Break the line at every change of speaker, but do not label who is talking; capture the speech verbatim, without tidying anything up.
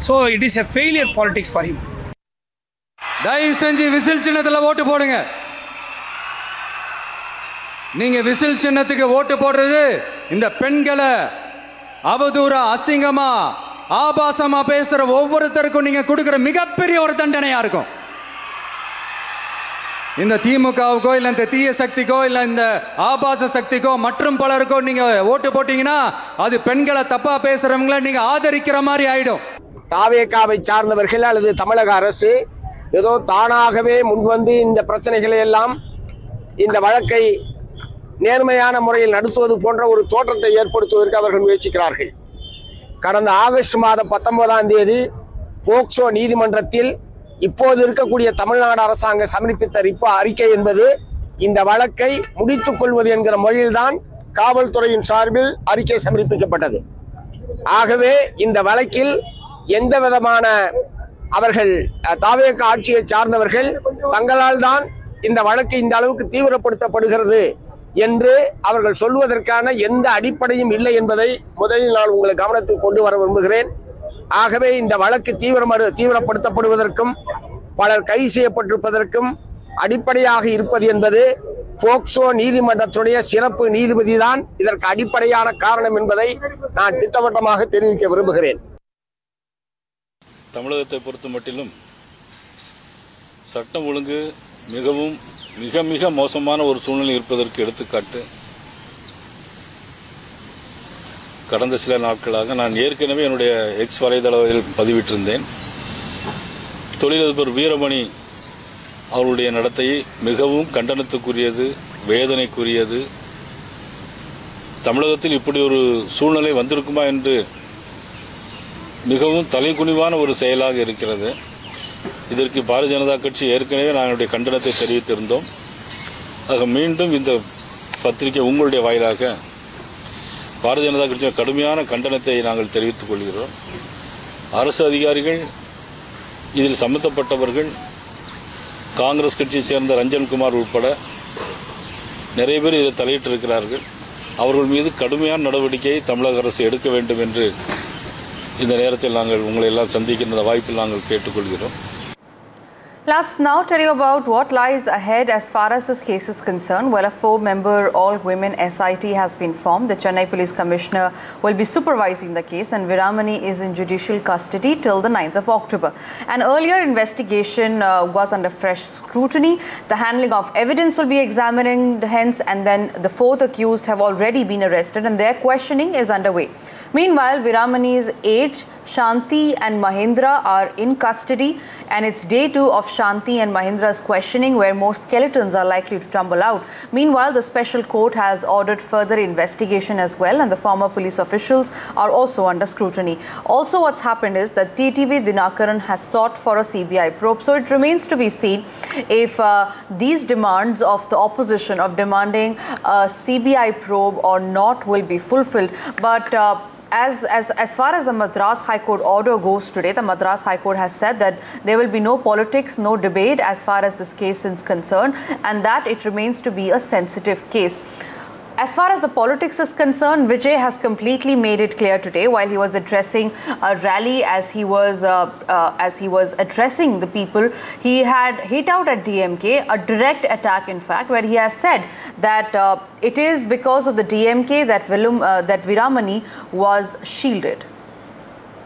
So it is a failure politics for him.
தயவு செஞ்சு whistle சின்னத்தில் ஓட்டு போடுங்க. நீங்க விசில் சின்னத்துக்கு ஓட்டு போடுறது இந்த பெண்களை அவதூறா அசிங்கமா ஆபாசமா பேசுற ஒவ்வொருத்தருக்கும் நீங்க கொடுக்கிற மிகப்பெரிய ஒரு தண்டனையா இருக்கும். இந்த திமுகவுக்கோ இல்லை இந்த தீய சக்திக்கோ இல்லை இந்த ஆபாச சக்திக்கோ மற்றும் பலருக்கோ நீங்க ஓட்டு போட்டீங்கன்னா அது பெண்களை தப்பா பேசுறவங்களை நீங்க ஆதரிக்கிற மாதிரி ஆயிடும்.
தாவேகாவை சார்ந்தவர்கள் அல்லது தமிழக அரசு ஏதோ தானாகவே முன்வந்து இந்த பிரச்சனைகளை எல்லாம் இந்த வழக்கை நேர்மையான முறையில் நடத்துவது போன்ற ஒரு தோற்றத்தை ஏற்படுத்துவதற்கு அவர்கள் முயற்சிக்கிறார்கள். கடந்த ஆகஸ்ட் மாதம் பத்தொன்பதாம் தேதி போக்சோ நீதிமன்றத்தில் இப்போது இருக்கக்கூடிய தமிழ்நாடு அரசாங்கம் சமர்ப்பித்த ரிப்போ அறிக்கை என்பது இந்த வழக்கை முடித்துக் கொள்வது என்கிற மொழியில்தான் காவல்துறையின் சார்பில் அறிக்கை சமர்ப்பிக்கப்பட்டது. ஆகவே இந்த வழக்கில் எந்த விதமான அவர்கள் தாவேக ஆட்சியை சார்ந்தவர்கள் தங்களால் தான் இந்த வழக்கு இந்த அளவுக்கு தீவிரப்படுத்தப்படுகிறது என்று அவர்கள் சொல்வதற்கான எந்த அடிப்படையும் இல்லை என்பதை முதலில் நான் உங்களை கவனத்துக்கு கொண்டு வர விரும்புகிறேன். ஆகவே இந்த வழக்கு தீவிரமடு தீவிரப்படுத்தப்படுவதற்கும் பலர் கைது செய்யப்பட்டிருப்பதற்கும் அடிப்படையாக இருப்பது என்பது போக்சோ நீதிமன்றத்துடைய சிறப்பு நீதிபதி தான் இதற்கு அடிப்படையான காரணம் என்பதை நான் திட்டவட்டமாக தெரிவிக்க விரும்புகிறேன்.
தமிழகத்தை பொறுத்த மட்டிலும் சட்டம் ஒழுங்கு மிகவும் மிக மிக மோசமான ஒரு சூழ்நிலை இருப்பதற்கு எடுத்துக்காட்டு கடந்த சில நாட்களாக நான் ஏற்கனவே என்னுடைய எக்ஸ் வலைதளத்தில் பதிவிட்டிருந்தேன். தொழிலதிபர் வீரமணி அவருடைய நடத்தையை மிகவும் கண்டனத்துக்குரியது, வேதனைக்குரியது. தமிழகத்தில் இப்படி ஒரு சூழ்நிலை வந்திருக்குமா என்று மிகவும் தலைகுனிவான ஒரு செயலாக இருக்கிறது. இதற்கு பாரதிய ஜனதா கட்சி ஏற்கனவே நாங்களுடைய கண்டனத்தை தெரிவித்திருந்தோம். ஆக மீண்டும் இந்த பத்திரிகை உங்களுடைய வாயிலாக பாரதிய ஜனதா கட்சியின் கடுமையான கண்டனத்தை நாங்கள் தெரிவித்துக் கொள்கிறோம். அரசு அதிகாரிகள் இதில் சம்பந்தப்பட்டவர்கள் காங்கிரஸ் கட்சியைச் சேர்ந்த ரஞ்சன்குமார் உட்பட நிறைய பேர் இதில் தலையிட்டிருக்கிறார்கள். அவர்கள் மீது கடுமையான நடவடிக்கையை தமிழக அரசு எடுக்க வேண்டும் என்று இந்த நேரத்தில் நாங்கள் உங்களை எல்லாம் சந்திக்கின்ற வாய்ப்பில் நாங்கள் கேட்டுக்கொள்கிறோம்.
Let's now tell you about what lies ahead as far as this case is concerned. Well, a four-member all-women S I T has been formed. The Chennai Police Commissioner will be supervising the case, and Viramani is in judicial custody till the ninth of October. An earlier investigation uh, was under fresh scrutiny. The handling of evidence will be examined hence, and then the fourth accused have already been arrested and their questioning is underway. Meanwhile, Viramani's eight, Shanti and Mahendra, are in custody, and it's day two of Shanti and Mahendra's questioning where more skeletons are likely to tumble out. Meanwhile, the special court has ordered further investigation as well, and the former police officials are also under scrutiny. Also, what's happened is that T T V Dinakaran has sought for a C B I probe, so it remains to be seen if uh, these demands of the opposition of demanding a C B I probe or not will be fulfilled. But uh, As, as, as far as the Madras High Court order goes today, the Madras High Court has said that there will be no politics, no debate as far as this case is concerned, and that it remains to be a sensitive case. As far as the politics is concerned, Vijay has completely made it clear today while he was addressing a rally as he was uh, uh, as he was addressing the people. He had hit out at D M K, a direct attack in fact, where he has said that uh, it is because of the D M K that, Vilum, uh, that Viramani was shielded.